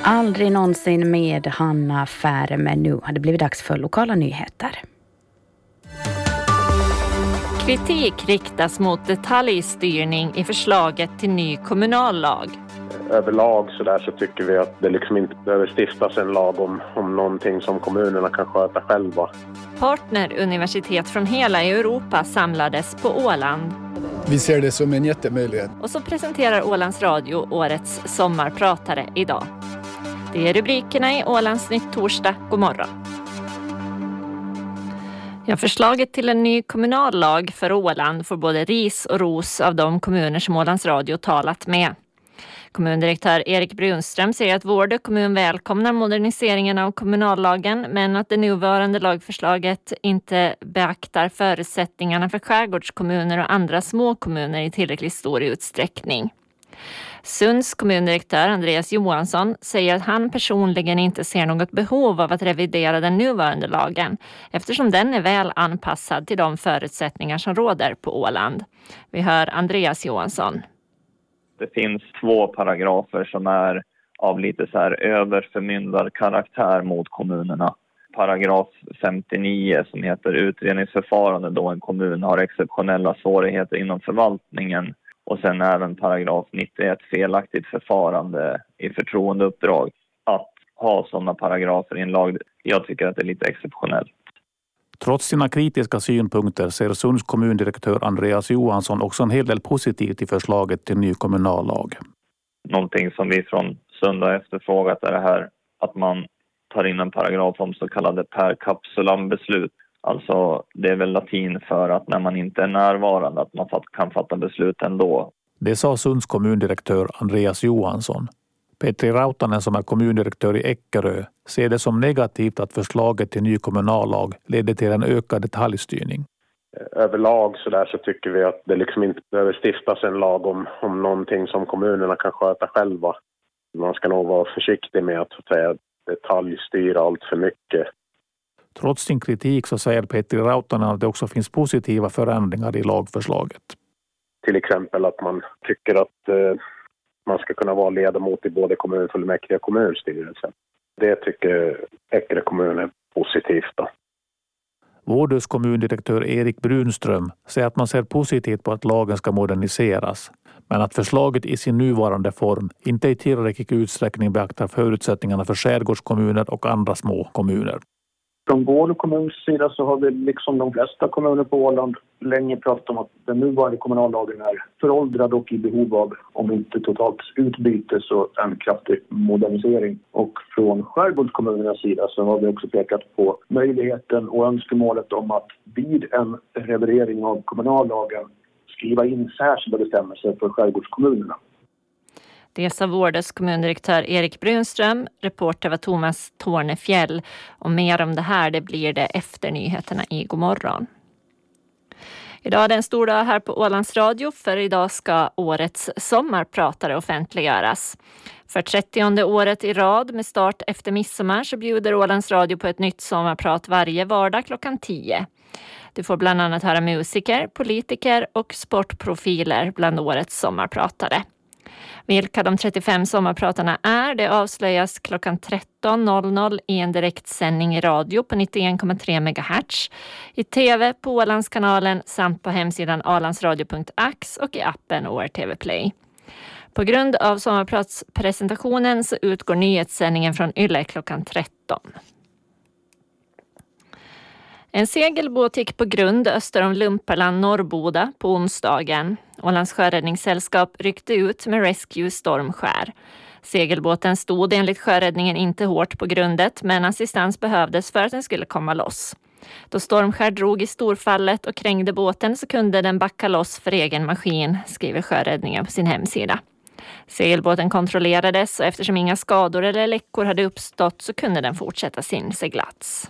Aldrig någonsin med Hanna Färm, men nu har det blivit dags för lokala nyheter. Kritik riktas mot detaljstyrning i förslaget till ny kommunallag. Överlag så tycker vi att det liksom inte behöver stiftas en lag om någonting som kommunerna kan sköta själva. Partneruniversitet från hela Europa samlades på Åland. Vi ser det som en jättemöjlighet. Och så presenterar Ålands Radio årets sommarpratare idag. Det är rubrikerna i Ålands Nytt torsdag. God morgon. Ja, förslaget till en ny kommunallag för Åland får både ris och ros av de kommuner som Ålands Radio talat med. Kommundirektör Erik Brunström säger att Vårdö kommun välkomnar moderniseringen av kommunallagen, men att det nuvarande lagförslaget inte beaktar förutsättningarna för skärgårdskommuner och andra små kommuner i tillräckligt stor utsträckning. Sunds kommundirektör Andreas Johansson säger att han personligen inte ser något behov av att revidera den nuvarande lagen eftersom den är väl anpassad till de förutsättningar som råder på Åland. Vi hör Andreas Johansson. Det finns 2 paragrafer som är av lite så här överförmyndarkaraktär mot kommunerna. Paragraf 59 som heter utredningsförfarande då en kommun har exceptionella svårigheter inom förvaltningen. Och sen även paragraf 91 felaktigt förfarande i förtroendeuppdrag. Att ha sådana paragrafer i en lag, jag tycker att det är lite exceptionellt. Trots sina kritiska synpunkter ser Sunds kommundirektör Andreas Johansson också en hel del positivt i förslaget till ny kommunallag. Någonting som vi från Sund har efterfrågat är det här att man tar in en paragraf om så kallade per capsulam beslut. Alltså det är väl latin för att när man inte är närvarande att man kan fatta beslut ändå. Det sa Sunds kommundirektör Andreas Johansson. Petri Rautanen som är kommundirektör i Eckerö ser det som negativt att förslaget till ny kommunallag leder till en ökad detaljstyrning. Överlag så tycker vi att det liksom inte behöver stiftas en lag om någonting som kommunerna kan sköta själva. Man ska nog vara försiktig med att detaljstyra allt för mycket. Trots sin kritik så säger Petri Rautanen att det också finns positiva förändringar i lagförslaget. Till exempel att man tycker att man ska kunna vara ledamot i både kommunfullmäktige och kommunstyrelsen. Det tycker Eckerö kommun är positivt då. Vårdös kommundirektör Erik Brunström säger att man ser positivt på att lagen ska moderniseras, men att förslaget i sin nuvarande form inte i tillräcklig utsträckning beaktar förutsättningarna för skärgårdskommuner och andra små kommuner. Från Vårdö kommuns sida så har vi liksom de flesta kommuner på Åland länge pratat om att den nuvarande kommunallagen är föråldrad och i behov av, om inte totalt utbyte, så en kraftig modernisering. Och från skärgårdskommunernas sida så har vi också pekat på möjligheten och önskemålet om att vid en revidering av kommunallagen skriva in särskilda bestämmelser för skärgårdskommunerna. Det sa Vårdös kommundirektör Erik Brunström, reporter var Thomas Tornefjäll. Och mer om det här det blir det efter nyheterna i God morgon. Idag är det en stor dag här på Ålands Radio, för idag ska årets sommarpratare offentliggöras. För 30:e året i rad med start efter midsommar så bjuder Ålands Radio på ett nytt sommarprat varje vardag klockan 10. Du får bland annat höra musiker, politiker och sportprofiler bland årets sommarpratare. Vilka de 35 sommarpratarna är, det avslöjas klockan 13.00 i en direktsändning i radio på 91,3 MHz, i tv på Ålandskanalen samt på hemsidan alandsradio.ax och i appen ORTV Play. På grund av sommarpratspresentationen så utgår nyhetssändningen från Yle klockan 13. En segelbåt gick på grund öster om Lumparland Norrboda på onsdagen. Ålands sjöräddningssällskap ryckte ut med Rescue Stormskär. Segelbåten stod enligt sjöräddningen inte hårt på grundet, men assistans behövdes för att den skulle komma loss. Då Stormskär drog i storfallet och krängde båten så kunde den backa loss för egen maskin, skriver sjöräddningen på sin hemsida. Segelbåten kontrollerades och eftersom inga skador eller läckor hade uppstått så kunde den fortsätta sin seglats.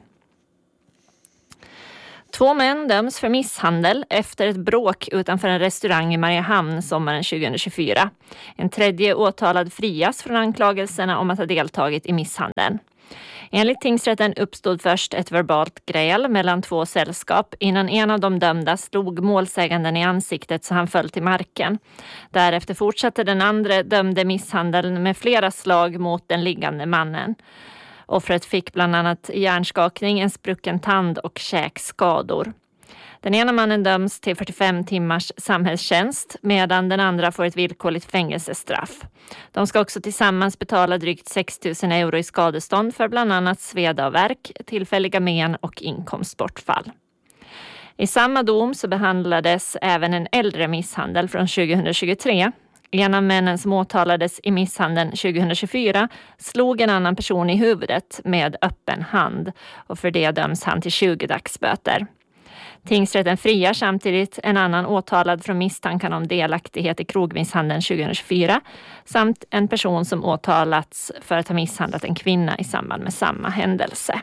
2 män döms för misshandel efter ett bråk utanför en restaurang i Mariehamn sommaren 2024. En tredje åtalad frias från anklagelserna om att ha deltagit i misshandeln. Enligt tingsrätten uppstod först ett verbalt gräl mellan två sällskap innan en av de dömda slog målsäganden i ansiktet så han föll till marken. Därefter fortsatte den andra dömde misshandeln med flera slag mot den liggande mannen. Offret fick bland annat hjärnskakning, en sprucken tand och käkskador. Den ena mannen döms till 45 timmars samhällstjänst medan den andra får ett villkorligt fängelsestraff. De ska också tillsammans betala drygt 6 000 euro i skadestånd för bland annat sveda och värk, tillfälliga men och inkomstbortfall. I samma dom så behandlades även en äldre misshandel från 2023. En av männen som åtalades i misshandeln 2024 slog en annan person i huvudet med öppen hand och för det döms han till 20 dagsböter. Tingsrätten friar samtidigt en annan åtalad från misstanken om delaktighet i krogmisshandeln 2024 samt en person som åtalats för att ha misshandlat en kvinna i samband med samma händelse.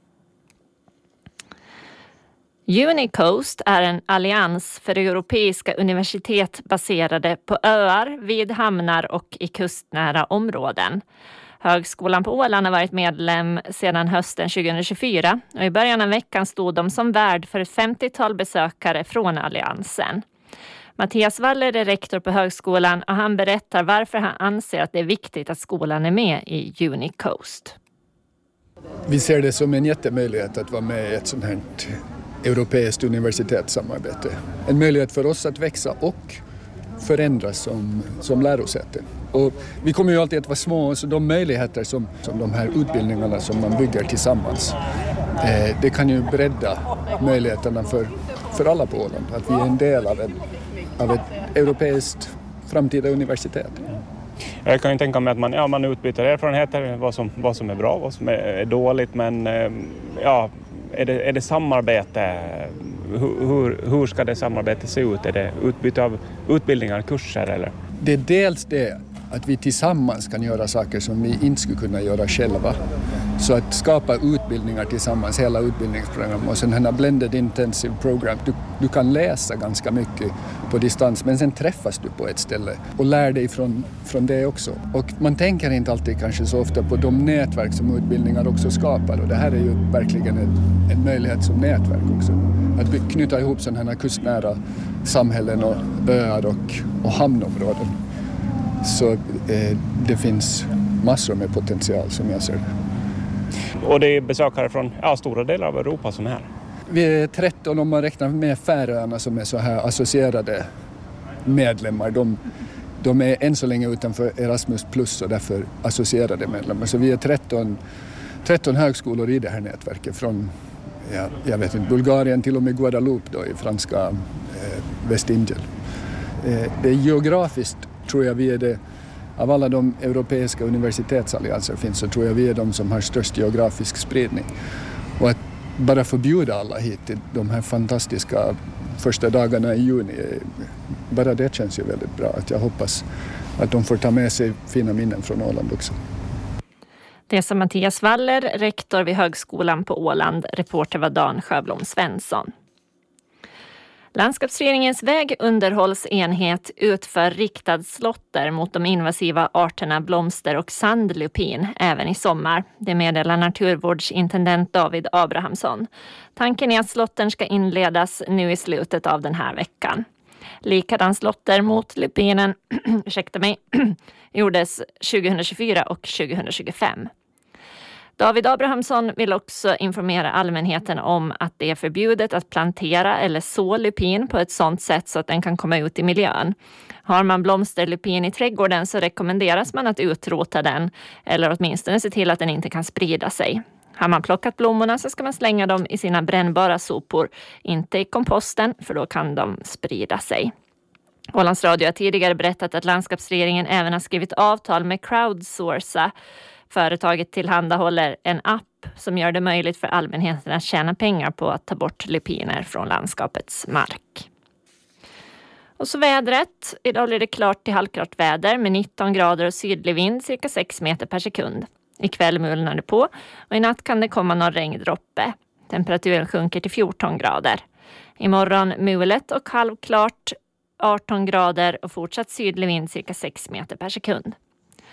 Unicoast är en allians för europeiska universitet baserade på öar, vid hamnar och i kustnära områden. Högskolan på Åland har varit medlem sedan hösten 2024 och i början av veckan stod de som värd för ett 50-tal besökare från alliansen. Mattias Waller är rektor på högskolan och han berättar varför han anser att det är viktigt att skolan är med i Unicoast. Vi ser det som en jättemöjlighet att vara med i ett sånt här europeiskt universitetssamarbete. En möjlighet för oss att växa och förändras som lärosäten. Och vi kommer ju alltid att vara små, så de möjligheter som de här utbildningarna som man bygger tillsammans, det kan ju bredda möjligheterna för alla på Åland. Att vi är en del av ett europeiskt framtida universitet. Jag kan ju tänka mig att man utbyter erfarenheter, vad som är bra, vad som är dåligt, men är det samarbete? Hur ska det samarbetet se ut? Är det utbyte av utbildningar, kurser eller? Det är dels det att vi tillsammans kan göra saker som vi inte skulle kunna göra själva. Så att skapa utbildningar tillsammans, hela utbildningsprogram och sen här blended intensive program. Du kan läsa ganska mycket på distans men sen träffas du på ett ställe och lär dig från det också. Och man tänker inte alltid kanske så ofta på de nätverk som utbildningar också skapar och det här är ju verkligen en möjlighet som nätverk också. Att knyta ihop sådana här kustnära samhällen och öar och hamnområden. Så det finns massor med potential som jag ser. Och det är besökare från stora delar av Europa som är här. Vi är 13 om man räknar med Färöarna som är så här associerade medlemmar. De är än så länge utanför Erasmus plus och därför associerade medlemmar. Så vi är 13 högskolor i det här nätverket från jag vet inte, Bulgarien till och med Guadeloupe då, i franska Västindien. Det är geografiskt tror jag vi är det, av alla de europeiska universitetsallianser finns så tror jag vi är de som har störst geografisk spridning. Och att bara förbjuda alla hit till de här fantastiska första dagarna i juni, bara det känns ju väldigt bra. Att jag hoppas att de får ta med sig fina minnen från Åland också. Det är som Mattias Waller, rektor vid högskolan på Åland, reporter var Dan Sjöblom Svensson. Landskapsregeringens vägunderhållsenhet utför riktad slotter mot de invasiva arterna blomster och sandlupin även i sommar. Det meddelar naturvårdsintendent David Abrahamsson. Tanken är att slottern ska inledas nu i slutet av den här veckan. Likadan slotter mot lupinen gjordes 2024 och 2025. David Abrahamsson vill också informera allmänheten om att det är förbjudet att plantera eller så lupin på ett sådant sätt så att den kan komma ut i miljön. Har man blomsterlupin i trädgården så rekommenderas man att utrota den eller åtminstone se till att den inte kan sprida sig. Har man plockat blommorna så ska man slänga dem i sina brännbara sopor, inte i komposten för då kan de sprida sig. Ålands Radio har tidigare berättat att landskapsregeringen även har skrivit avtal med Crowdsourca. Företaget tillhandahåller en app som gör det möjligt för allmänheten att tjäna pengar på att ta bort lupiner från landskapets mark. Och så vädret. Idag blir det klart till halvklart väder med 19 grader och sydlig vind cirka 6 meter per sekund. Ikväll mulnar det på och i natt kan det komma någon regndroppe. Temperaturen sjunker till 14 grader. Imorgon mulet och halvklart 18 grader och fortsatt sydlig vind cirka 6 meter per sekund.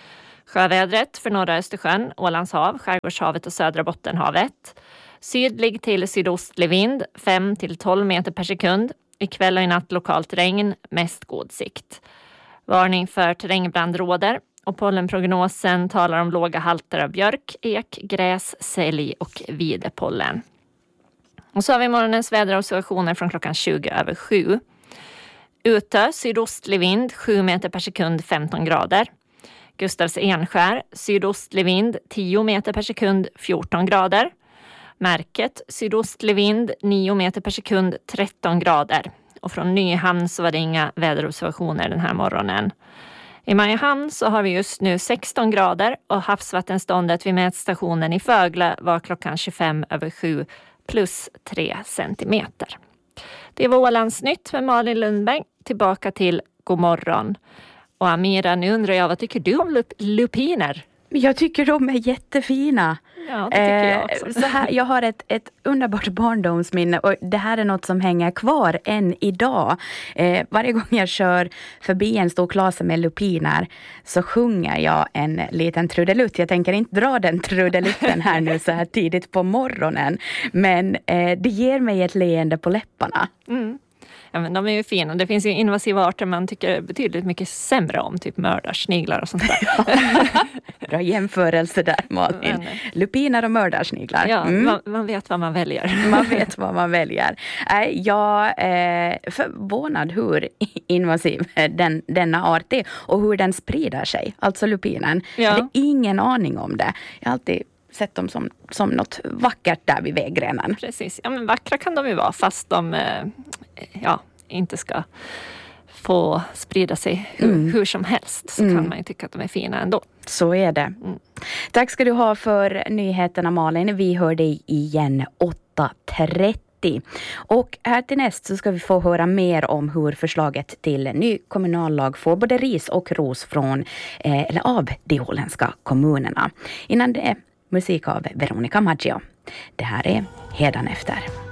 Sjövädret för norra Östersjön, Ålandshav, Skärgårdshavet och södra Bottenhavet. Sydlig till sydostlig vind, 5 till 12 meter per sekund. Ikväll och i natt lokalt regn, mest god sikt. Varning för terrängbrand råder och pollenprognosen talar om låga halter av björk, ek, gräs, sälj och videpollen. Och så har vi morgonens väderobservationer från klockan 7:20. Utö, sydostlig vind, 7 meter per sekund, 15 grader. Gustavs Enskär, sydostlig vind, 10 meter per sekund, 14 grader. Märket, sydostlig vind, 9 meter per sekund, 13 grader. Och från Nyhamn så var det inga väderobservationer den här morgonen. I Mariehamn så har vi just nu 16 grader och havsvattenståndet vid mätstationen i Fögle var klockan 7:25 plus 3 centimeter. Det var Ålandsnytt med Malin Lundberg. Tillbaka till God morgon. Och Amira, nu undrar jag, vad tycker du om lupiner? Jag tycker de är jättefina. Ja, det tycker jag också. Så här, jag har ett underbart barndomsminne och det här är något som hänger kvar än idag. Varje gång jag kör förbi en stor klase med lupiner så sjunger jag en liten trudelutt. Jag tänker inte dra den trudelutten här nu så här tidigt på morgonen. Men det ger mig ett leende på läpparna. Mm. Ja, men de är ju fina. Det finns ju invasiva arter man tycker betydligt mycket sämre om. Typ mördarsniglar och sånt där. Bra jämförelse där, Malin. Lupiner och mördarsniglar. Ja, man vet vad man väljer. Man vet vad man väljer. Jag är förvånad hur invasiv denna art är. Och hur den sprider sig. Alltså lupinen. Ja. Jag hade ingen aning om det. Jag har alltid sett dem som något vackert där vid vägrenen. Precis. Ja, men vackra kan de ju vara fast de inte ska få sprida sig hur som helst. Så kan man ju tycka att de är fina ändå. Så är det. Tack ska du ha för nyheterna, Malin. Vi hör dig igen 8:30. Och här till näst så ska vi få höra mer om hur förslaget till ny kommunallag får både ris och ros av de åländska kommunerna. Innan det musik av Veronica Maggio. Det här är Hädanefter.